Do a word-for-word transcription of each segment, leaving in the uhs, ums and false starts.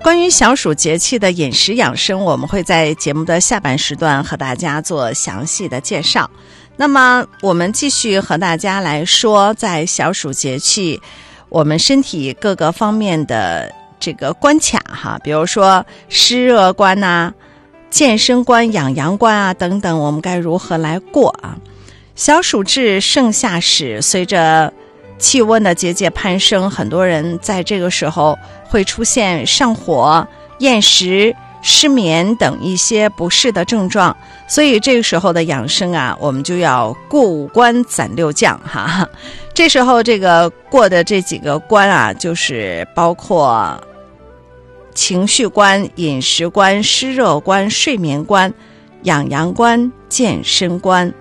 关于小暑节气的饮食养生，我们会在节目的下半时段和大家做详细的介绍。那么我们继续和大家来说，在小暑节气我们身体各个方面的这个关卡哈，比如说湿热关啊、健身关、养阳关啊等等，我们该如何来过啊？小暑至，盛夏始，随着气温的节节攀升，很多人在这个时候会出现上火、厌食、失眠等一些不适的症状，所以这个时候的养生啊，我们就要过五关斩六将哈。这时候这个过的这几个关啊，就是包括情绪关、饮食关、湿热关、睡眠关、养阳关、健身关。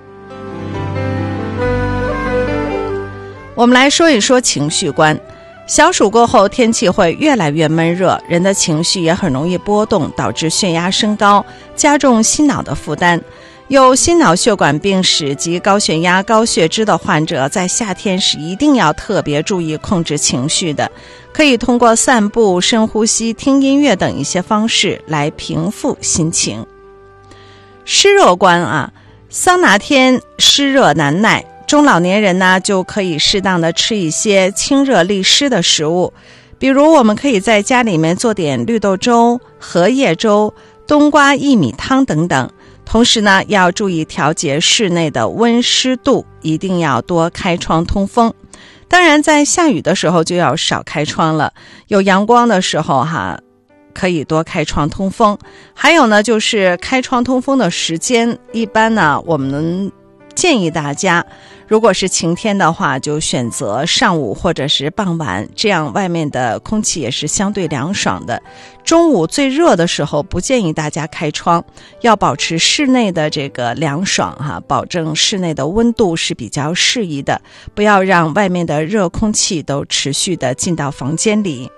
我们来说一说情绪关。小暑过后，天气会越来越闷热，人的情绪也很容易波动，导致血压升高，加重心脑的负担。有心脑血管病史及高血压、高血脂的患者，在夏天是一定要特别注意控制情绪的，可以通过散步、深呼吸、听音乐等一些方式来平复心情。湿热关啊，桑拿天湿热难耐，中老年人呢，就可以适当的吃一些清热利湿的食物，比如我们可以在家里面做点绿豆粥、荷叶粥、冬瓜薏米汤等等。同时呢，要注意调节室内的温湿度，一定要多开窗通风。当然在下雨的时候就要少开窗了，有阳光的时候哈，可以多开窗通风。还有呢，就是开窗通风的时间，一般呢我们建议大家，如果是晴天的话，就选择上午或者是傍晚，这样外面的空气也是相对凉爽的。中午最热的时候，不建议大家开窗，要保持室内的这个凉爽哈，保证室内的温度是比较适宜的，不要让外面的热空气都持续的进到房间里。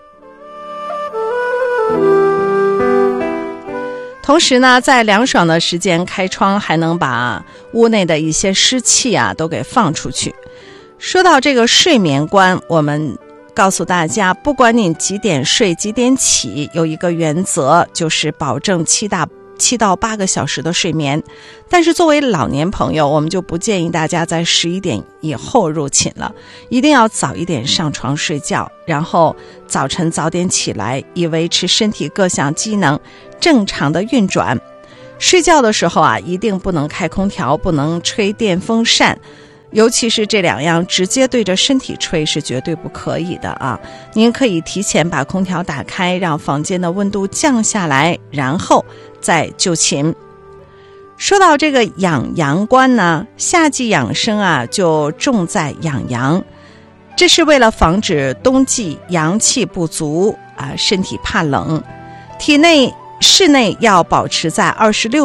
同时呢，在凉爽的时间开窗，还能把屋内的一些湿气啊都给放出去。说到这个睡眠关，我们告诉大家，不管你几点睡几点起，有一个原则，就是保证七大七到八个小时的睡眠。但是作为老年朋友，我们就不建议大家在十一点以后入寝了，一定要早一点上床睡觉，然后早晨早点起来，以维持身体各项机能正常的运转。睡觉的时候啊，一定不能开空调，不能吹电风扇，尤其是这两样直接对着身体吹是绝对不可以的啊！您可以提前把空调打开，让房间的温度降下来，然后再就寝。说到这个养阳关呢，夏季养生啊，就重在养阳，这是为了防止冬季阳气不足啊，身体怕冷，体内室内要保持在二十六